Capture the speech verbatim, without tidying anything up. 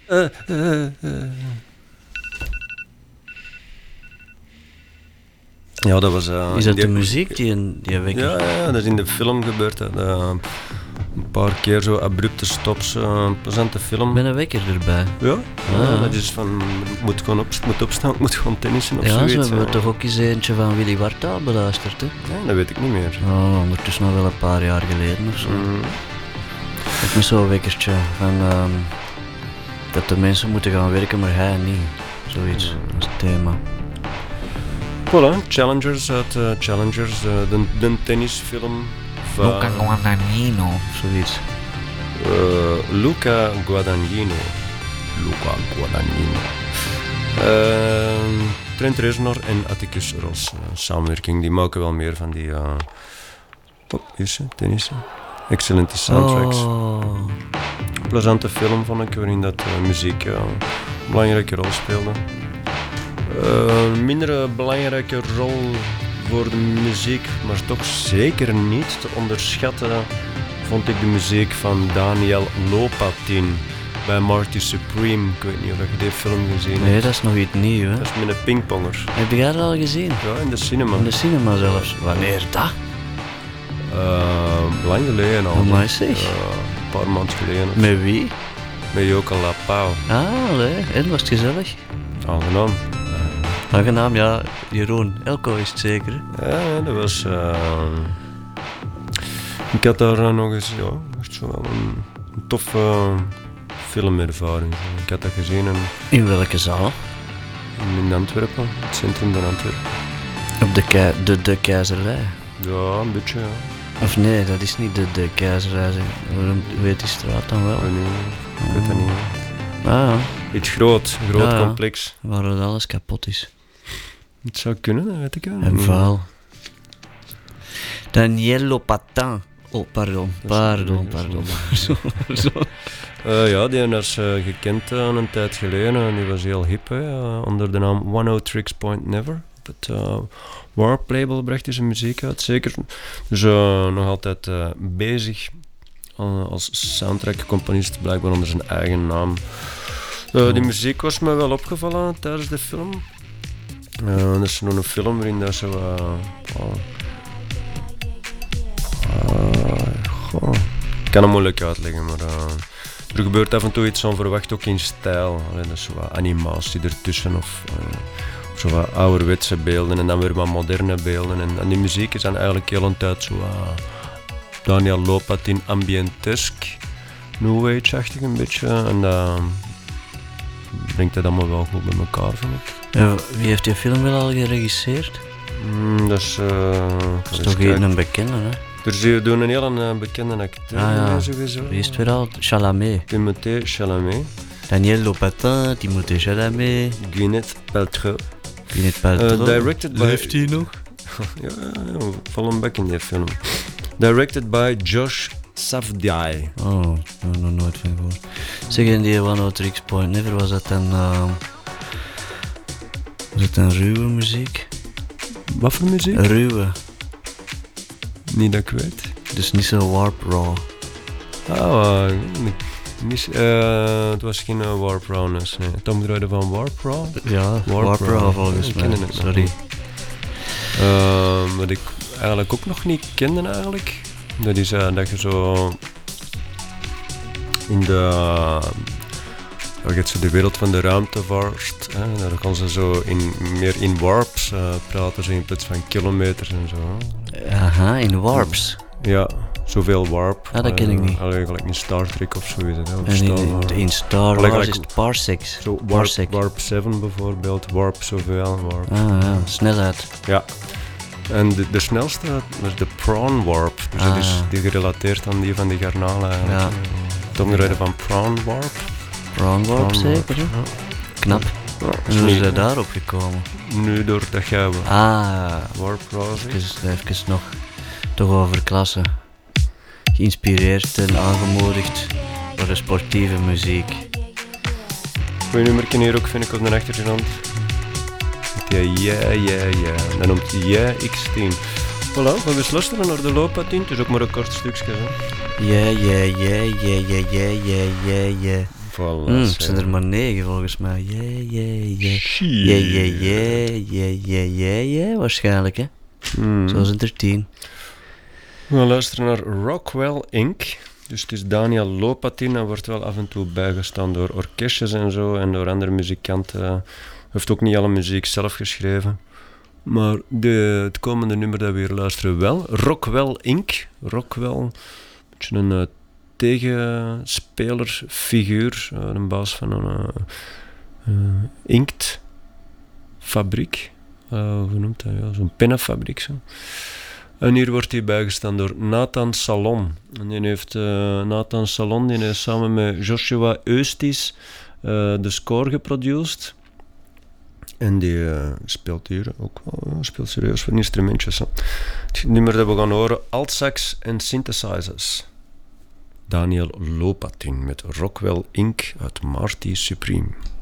Uh, uh, uh. Ja, dat was... Uh, is dat die, de muziek die in die wekker? Ja, ja, dat is in de film gebeurd. Hè. Uh, een paar keer zo abrupte stops, uh, een plezante film. Met een wekker erbij? Ja, ah. ja dat is van, moet gewoon op, moet opstaan, moet gewoon tennissen of ja, zoiets. Ja, zo hebben we ja. toch ook eens eentje van Willy Wartaal beluisterd, hè? Ja, dat weet ik niet meer. Oh, ondertussen nog wel een paar jaar geleden of zo. Mm. Ik met zo'n wekkertje van um, dat de mensen moeten gaan werken, maar hij niet. Zoiets, mm. dat is het thema. Voilà, Challengers uit uh, Challengers, uh, de, de tennisfilm van... Luca Guadagnino, zoiets. Uh, Luca Guadagnino. Luca Guadagnino. Uh, Trent Reznor en Atticus Ross, uh, samenwerking, die maken wel meer van die... Uh... Oh, hier is ze, tennissen. Excellente soundtracks. Oh. Plezante film vond ik, waarin dat uh, muziek uh, een belangrijke rol speelde. Een uh, mindere belangrijke rol voor de muziek, maar toch zeker niet te onderschatten, vond ik de muziek van Daniel Lopatin bij Marty Supreme. Ik weet niet of je die film gezien hebt. Nee, dat is nog iets nieuws, hè? Dat is met een pingponger. Heb jij dat al gezien? Ja, in de cinema. In de cinema zelfs. Wanneer dat? Uh, lang geleden al. Hoe maar zeg? Uh, een paar maanden geleden. Met wie? Met Joko La Pauw. Ah, nee. En was het gezellig? Aangenaam. Aangenaam, ja. Jeroen, Elko is het zeker. Ja, dat was... Uh... Ik had daar uh, nog eens, ja, echt zo wel een, een toffe uh, filmervaring. Ik had dat gezien in... In welke zaal? In Antwerpen, het centrum van Antwerpen. Op de, kei- de, de Keizerlei? Ja, een beetje, ja. Of nee, dat is niet de, de Keizerlei. Hoe heet die straat dan wel? Ik weet, niet, ik weet dat niet. Ah, ja. Iets groot, een groot ja, complex. Waar het alles kapot is. Het zou kunnen, dat weet ik wel. En vuil. Daniel Lopatin. Oh, pardon, pardon, pardon. uh, ja, die was uh, gekend uh, een tijd geleden. Die was heel hip, hè, uh, onder de naam One Oh Tricks Point Never. Het uh, Warp label bracht hij zijn muziek uit, zeker. Dus uh, nog altijd uh, bezig uh, als soundtrack-componist, blijkbaar onder zijn eigen naam. Uh, die muziek was me wel opgevallen tijdens de film. Uh, dat is nog een film waarin dat zo... Uh, oh, uh, goh, ik kan het moeilijk uitleggen, maar... Uh, er gebeurt af en toe iets onverwacht, ook in stijl. Allee, dat is zo wat animatie ertussen of... Uh, zo wat ouderwetse beelden en dan weer wat moderne beelden. En, en die muziek is dan eigenlijk heel een tijd zo uh, Daniel Lopatin ambientesk, new age-achtig een beetje. En dat uh, brengt het allemaal wel goed bij elkaar, vind ik. Ja, wie heeft die film wel al geregisseerd? Mm, dat is... Uh, dat is toch een bekende, hè? Dus die doen een heel uh, bekende acteur, ah, ja. sowieso. Wie is het weer al? Chalamet. Timothée Chalamet. Daniel Lopatin, Timothée Chalamet. Gwyneth Paltrow. Gwyneth Paltrow. Uh, directed by... Heeft hij nog? ja, ja, vol een bek in die film. Directed by Josh Safdie. Oh, daar heb ik nog nooit van gehoord. Zeg, in die One Oh Tricks Point Never, was dat dan... Uh, was dat dan ruwe muziek? Wat voor muziek? Ruwe. Niet dat ik weet. Dus niet zo warp raw. Ah, uh, niet, uh, het was geen uh, warp rawness, nee. Het omdraaide van warp raw? Ja, warp, warp raw, raw volgens mij. Het Sorry. Uh, wat ik eigenlijk ook nog niet kende eigenlijk, dat is uh, dat je zo in de, uh, je hebt zo de wereld van de ruimtevaart, hè, daar gaan ze zo in, meer in warps uh, praten, zo in plaats van kilometers en zo. Aha, in warps? Ja, zoveel warp. Ah, dat ken ik niet. Allee, gelijk in Star Trek of zo is het. Hè, of en Star, in, in, in Star Wars Wars is het parsecs. Zo warp, Parsec. warp zeven bijvoorbeeld, warp zoveel, warp. Ah ja, snelheid. Ja. En de, de snelste was de prawn warp, dus ah. dat is die gerelateerd aan die van die garnalen eigenlijk. Ja. Het omdraaien van prawn warp. Prawn warp prawn zeker, warp. Ja. Knap. Ja, en hoe is hij daarop gekomen? Nu door dat gouden. Ah, warp raw. Even, even nog toch over klasse. Geïnspireerd en aangemoedigd door de sportieve muziek. Goeie nummerken hier ook vind ik op de achtergrond. Ja, ja, ja, ja. Dan noemt hij ja X tien. Voilà, we gaan luisteren naar de Lopatin. Het is ook maar een kort stukje, hè. Ja, ja, ja, ja, ja, ja, ja, ja, ja. Voilà, Mm, het zijn er maar negen volgens mij. Yeah, yeah, yeah. Yeah, yeah, yeah, yeah, yeah, yeah, yeah, waarschijnlijk, hè. Mm. Zo zijn er tien. We gaan luisteren naar Rockwell incorporated. Dus het is Daniel Lopatin, hij wordt wel af en toe bijgestaan door orkestjes en zo en door andere muzikanten. Hij heeft ook niet alle muziek zelf geschreven. Maar de, het komende nummer dat we hier luisteren wel. Rockwell incorporated. Rockwell, een beetje een uh, tegenspelerfiguur, uh, een baas van een uh, uh, inktfabriek. Uh, hoe noemt dat? Ja, zo'n pennenfabriek. Zo. En hier wordt hij bijgestaan door Nathan Salon. En die heeft uh, Nathan Salon die heeft samen met Joshua Eustis uh, de score geproduceerd. En die uh, speelt hier ook wel, uh, speelt serieus voor instrumentjes. Hè. Het nummer dat we gaan horen, altsax en synthesizers. Daniel Lopatin met Rockwell incorporated uit Marty Supreme.